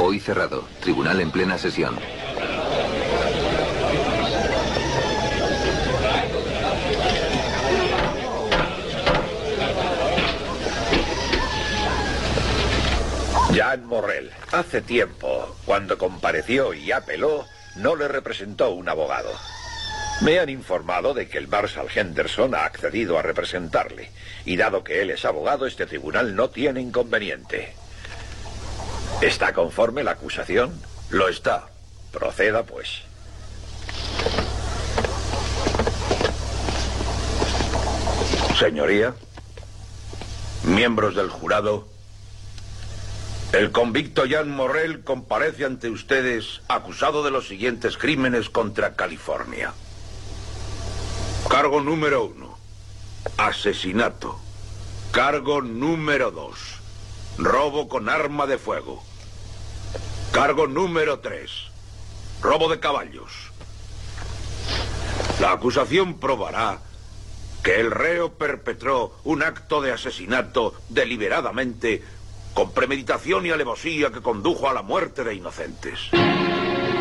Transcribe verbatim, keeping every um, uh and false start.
Hoy cerrado. Tribunal en plena sesión. Jean Morrel, hace tiempo, cuando compareció y apeló, no le representó un abogado. Me han informado de que el Marshal Henderson ha accedido a representarle, y dado que él es abogado, este tribunal no tiene inconveniente. ¿Está conforme la acusación? Lo está. Proceda, pues. Señoría, miembros del jurado, el convicto Jean Morrel comparece ante ustedes acusado de los siguientes crímenes contra California. Cargo número uno, asesinato. Cargo número dos, robo con arma de fuego. Cargo número tres, robo de caballos. La acusación probará que el reo perpetró un acto de asesinato deliberadamente, con premeditación y alevosía que condujo a la muerte de inocentes.